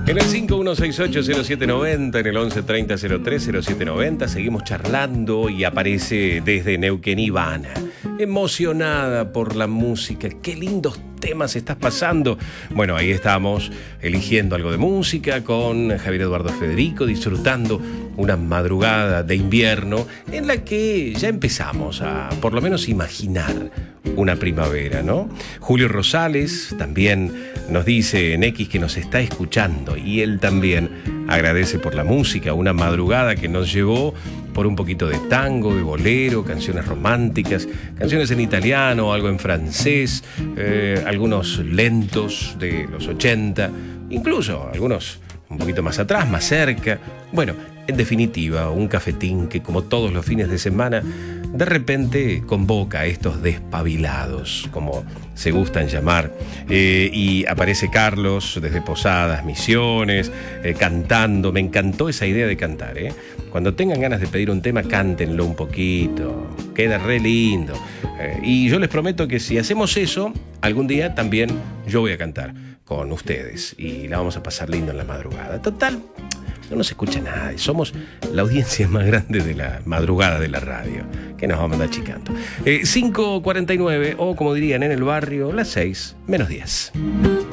En el 5168-0790, en el 1130-03-0790, seguimos charlando y aparece desde Neuquén Ivana, emocionada por la música. ¡Qué lindos temas estás pasando! Bueno, ahí estamos eligiendo algo de música con Javier Eduardo Federico, disfrutando una madrugada de invierno en la que ya empezamos a, por lo menos, imaginar una primavera, ¿no? Julio Rosales también nos dice en X que nos está escuchando y él también agradece por la música, una madrugada que nos llevó por un poquito de tango, de bolero, canciones románticas, canciones en italiano, algo en francés, algunos lentos de los 80, incluso algunos un poquito más atrás, más cerca. Bueno, en definitiva, un cafetín que, como todos los fines de semana, de repente convoca a estos despabilados, como se gustan llamar, y aparece Carlos desde Posadas, Misiones, cantando. Me encantó esa idea de cantar, ¿eh? Cuando tengan ganas de pedir un tema, cántenlo un poquito, queda re lindo. Y yo les prometo que si hacemos eso, algún día también yo voy a cantar con ustedes y la vamos a pasar lindo en la madrugada. Total, no nos escucha nadie, somos la audiencia más grande de la madrugada de la radio, que nos vamos a andar achicando. 5:49, o como dirían en el barrio, las 6 menos 10.